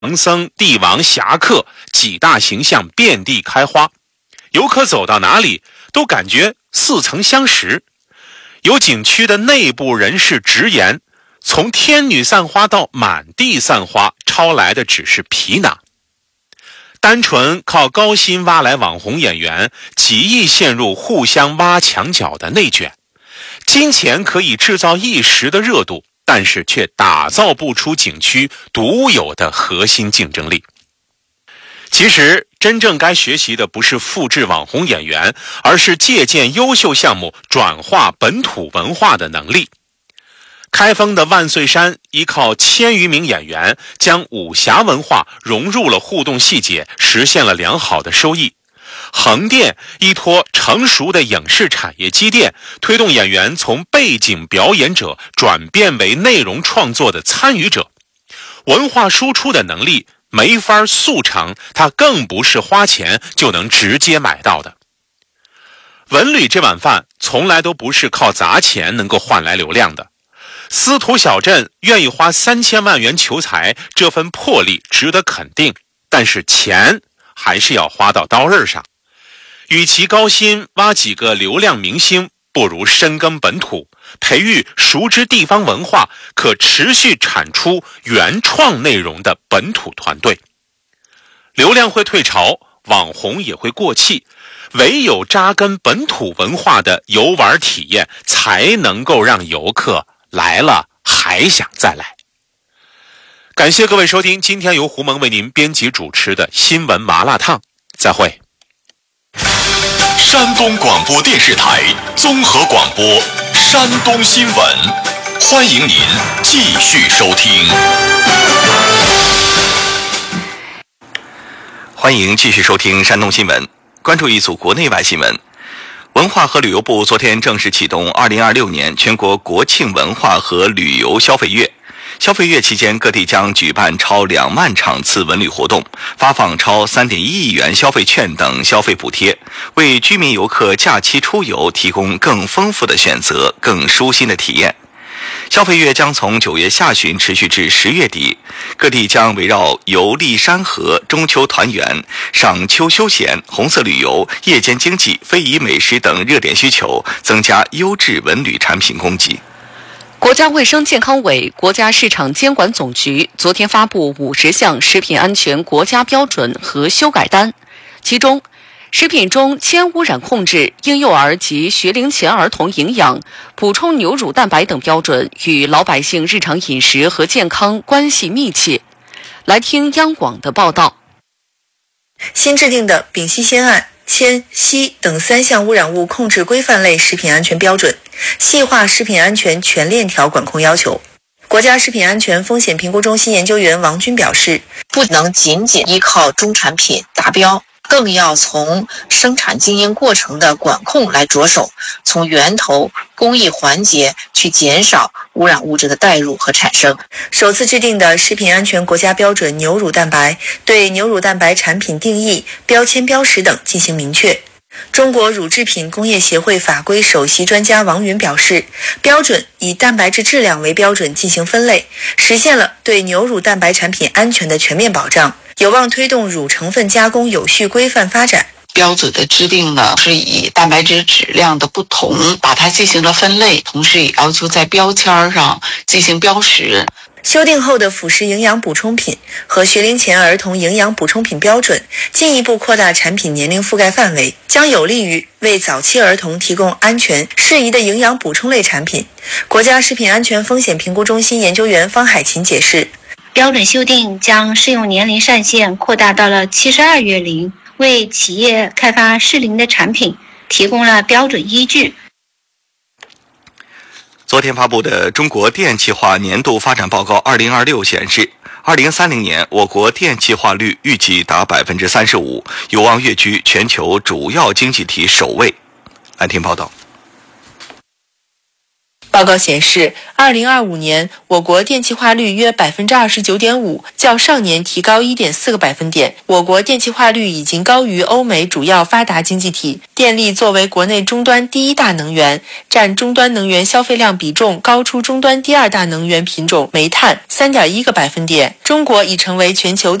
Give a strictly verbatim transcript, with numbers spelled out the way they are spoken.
唐僧、帝王、侠客几大形象遍地开花，游客走到哪里都感觉似曾相识。有景区的内部人士直言，从天女散花到满地散花，抄来的只是皮囊。单纯靠高薪挖来网红演员，极易陷入互相挖墙脚的内卷。金钱可以制造一时的热度，但是却打造不出景区独有的核心竞争力。其实真正该学习的不是复制网红演员，而是借鉴优秀项目转化本土文化的能力。开封的万岁山依靠千余名演员，将武侠文化融入了互动细节，实现了良好的收益。横店依托成熟的影视产业积淀，推动演员从背景表演者转变为内容创作的参与者。文化输出的能力没法速成，它更不是花钱就能直接买到的。文旅这碗饭从来都不是靠砸钱能够换来流量的。司徒小镇愿意花三千万元求财，这份魄力值得肯定，但是钱还是要花到刀刃上。与其高薪挖几个流量明星，不如深耕本土，培育熟知地方文化、可持续产出原创内容的本土团队。流量会退潮，网红也会过气，唯有扎根本土文化的游玩体验，才能够让游客来了还想再来。感谢各位收听今天由胡蒙为您编辑主持的新闻麻辣烫，再会。 山东广播电视台综合广播山东新闻，欢迎您继续收听。欢迎继续收听山东新闻，关注一组国内外新闻。文化和旅游部昨天正式启动二零二六年全国国庆文化和旅游消费月。消费月期间，各地将举办超两万场次文旅活动，发放超 三点一亿元消费券等消费补贴，为居民游客假期出游提供更丰富的选择、更舒心的体验。消费月将从九月下旬持续至十月底，各地将围绕游历山河、中秋团圆、赏秋休闲、红色旅游、夜间经济、非遗美食等热点需求，增加优质文旅产品供给。 国家卫生健康委、国家市场监管总局昨天发布五十项食品安全国家标准和修改单，其中食品中铅污染控制、婴幼儿及学龄前儿童营养、补充牛乳蛋白等标准与老百姓日常饮食和健康关系密切。来听央广的报道。 新制定的丙烯酰胺、铅、硒等三项污染物控制规范类食品安全标准，细化食品安全全链条管控要求。国家食品安全风险评估中心研究员王军表示， 不能仅仅依靠中产品达标，更要从生产经营过程的管控来着手，从源头工艺环节去减少污染物质的带入和产生。 首次制定的食品安全国家标准牛乳蛋白对牛乳蛋白产品定义、标签标识等进行明确。中国乳制品工业协会法规首席专家王云表示，标准以蛋白质质量为标准进行分类，实现了对牛乳蛋白产品安全的全面保障，有望推动乳成分加工有序规范发展。 标准的制定呢，是以蛋白质质量的不同把它进行了分类，同时也要求在标签上进行标识。 修订后的辅食营养补充品和学龄前儿童营养补充品标准进一步扩大产品年龄覆盖范围，将有利于为早期儿童提供安全适宜的营养补充类产品。国家食品安全风险评估中心研究员方海琴解释， 标准修订将适用年龄上限扩大到了七十二月龄，为企业开发适龄的产品提供了标准依据。 昨天发布的中国电气化年度发展报告二零二六显示，二零三零年我国电气化率预计达 百分之三十五， 有望跃居全球主要经济体首位。来听报道。 报告显示，二零二五年我国电气化率约百分之二十九点五，较上年提高一点四个百分点。我国电气化率已经高于欧美主要发达经济体。电力作为国内终端第一大能源，占终端能源消费量比重高出终端第二大能源品种煤炭三点一个百分点。中国已成为全球